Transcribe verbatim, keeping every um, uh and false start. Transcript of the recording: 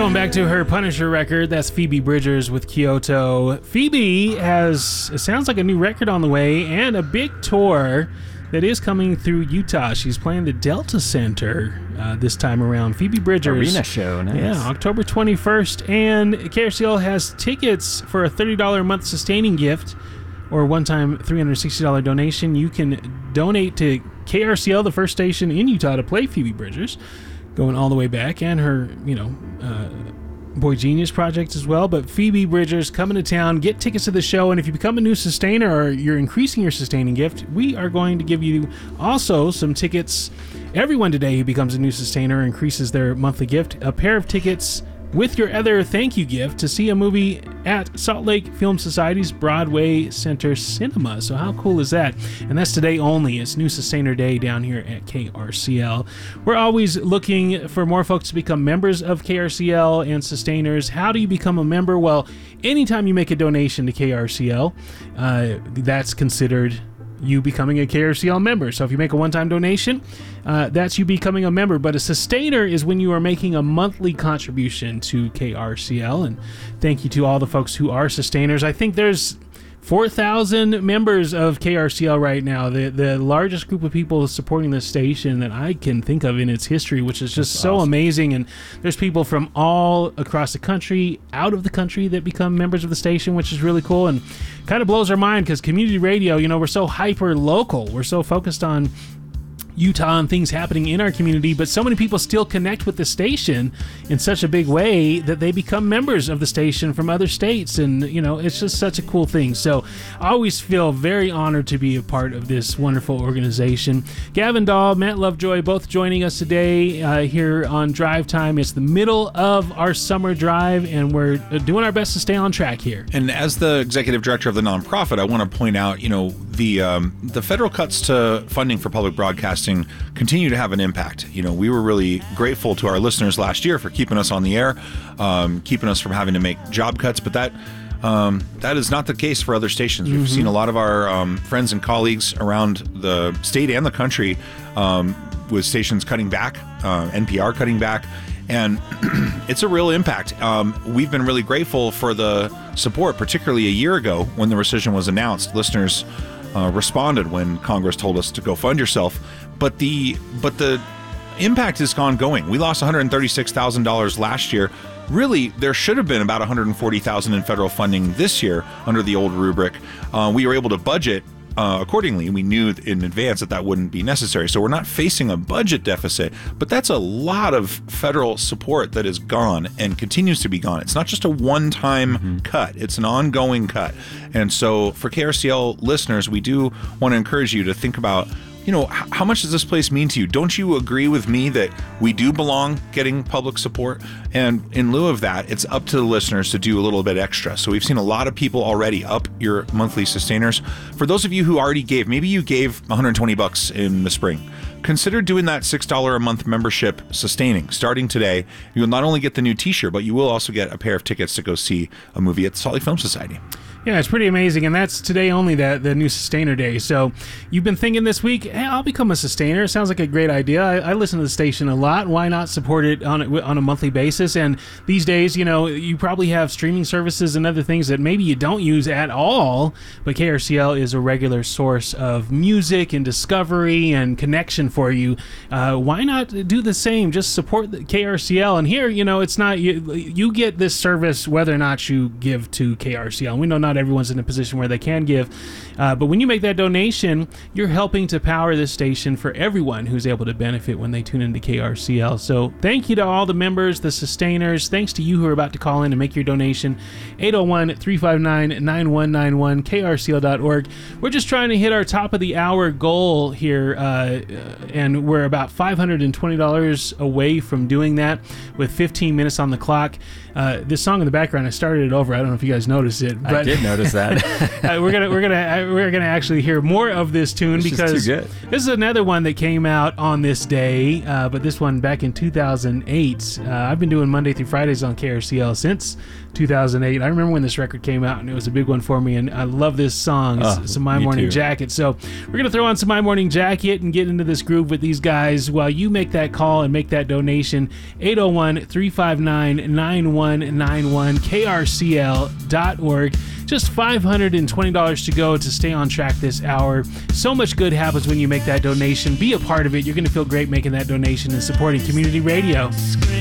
Going back to her Punisher record, that's Phoebe Bridgers with Kyoto. Phoebe has, it sounds like a new record on the way and a big tour that is coming through Utah. She's playing the Delta Center uh, this time around. Phoebe Bridgers. Arena show, nice. Yeah, October twenty-first. And K R C L has tickets for a thirty dollars a month sustaining gift or a one-time three hundred sixty dollars donation. You can donate to K R C L, the first station in Utah to play Phoebe Bridgers, going all the way back, and her, you know, uh, Boy Genius project as well. But Phoebe Bridgers coming to town. Get tickets to the show, and if you become a new sustainer or you're increasing your sustaining gift, we are going to give you also some tickets. Everyone today who becomes a new sustainer increases their monthly gift, a pair of tickets with your other thank you gift to see a movie at Salt Lake Film Society's Broadway Center Cinema. So how cool is that? And that's today only. It's New Sustainer Day down here at K R C L. We're always looking for more folks to become members of K R C L and sustainers. How do you become a member? Well, anytime you make a donation to K R C L, uh, that's considered you becoming a K R C L member. So if you make a one-time donation, uh, that's you becoming a member. But a sustainer is when you are making a monthly contribution to K R C L. And thank you to all the folks who are sustainers. I think there's four thousand members of K R C L right now, the the largest group of people supporting this station that I can think of in its history, which is just That's so awesome. Amazing. And there's people from all across the country, out of the country, that become members of the station, which is really cool and kind of blows our mind, because community radio, you know, we're so hyper local. We're so focused on Utah and things happening in our community, but so many people still connect with the station in such a big way that they become members of the station from other states, and you know, it's just such a cool thing. So I always feel very honored to be a part of this wonderful organization. Gavin Dahl, Matt Lovejoy, both joining us today uh, here on Drive Time. It's the middle of our summer drive, and we're doing our best to stay on track here. And as the executive director of the nonprofit, I want to point out, you know, the um, the federal cuts to funding for public broadcasting continue to have an impact. You know, we were really grateful to our listeners last year for keeping us on the air, um, keeping us from having to make job cuts, but that um, that is not the case for other stations. We've mm-hmm. seen a lot of our um, friends and colleagues around the state and the country um, with stations cutting back, uh, N P R cutting back, and it's a real impact. Um, we've been really grateful for the support, particularly a year ago when the rescission was announced. Listeners uh, responded when Congress told us to go fund yourself. But the but the impact is ongoing. We lost one hundred thirty-six thousand dollars last year. Really, there should have been about one hundred forty thousand dollars in federal funding this year under the old rubric. Uh, we were able to budget uh, accordingly. We knew in advance that that wouldn't be necessary. So we're not facing a budget deficit, but that's a lot of federal support that is gone and continues to be gone. It's not just a one-time mm-hmm. cut. It's an ongoing cut. And so for K R C L listeners, we do want to encourage you to think about, you know, how much does this place mean to you? Don't you agree with me that we do belong getting public support? And in lieu of that, it's up to the listeners to do a little bit extra. So we've seen a lot of people already up your monthly sustainers. For those of you who already gave, maybe you gave one hundred twenty bucks in the spring, consider doing that six dollars a month membership sustaining. Starting today, you will not only get the new t-shirt, but you will also get a pair of tickets to go see a movie at the Salt Lake Film Society. Yeah, it's pretty amazing, and that's today only, that the new Sustainer Day. So you've been thinking this week, hey, I'll become a sustainer. It sounds like a great idea. I, I listen to the station a lot. Why not support it on a, on a monthly basis? And these days, you know, you probably have streaming services and other things that maybe you don't use at all, but K R C L is a regular source of music and discovery and connection for you. Uh, why not do the same? Just support the K R C L. And here, you know, it's not, you, you get this service whether or not you give to K R C L. And we know not everyone's in a position where they can give, uh, but when you make that donation, you're helping to power this station for everyone who's able to benefit when they tune into K R C L. So thank you to all the members, the sustainers. Thanks to you who are about to call in and make your donation. eight oh one, three five nine, nine one nine one, K R C L dot org. We're just trying to hit our top of the hour goal here, uh, and we're about five hundred twenty dollars away from doing that with fifteen minutes on the clock. Uh, this song in the background, I started it over. I don't know if you guys noticed it, but I did notice that. uh, we're gonna we're gonna uh, we're gonna actually hear more of this tune It's just because too good. this is another one that came out on this day, uh, but this one back in two thousand eight. Uh, I've been doing Monday through Fridays on K R C L since two thousand eight. I remember when this record came out, and it was a big one for me, and I love this song. It's, Oh, it's My me Morning too. Jacket. So we're gonna throw on some My Morning Jacket and get into this groove with these guys while you make that call and make that donation. eight oh one, three five nine, nine one nine one, K R C L dot org. Just five hundred twenty dollars to go to stay on track this hour. So much good happens when you make that donation. Be a part of it. You're going to feel great making that donation and supporting community radio. Scream.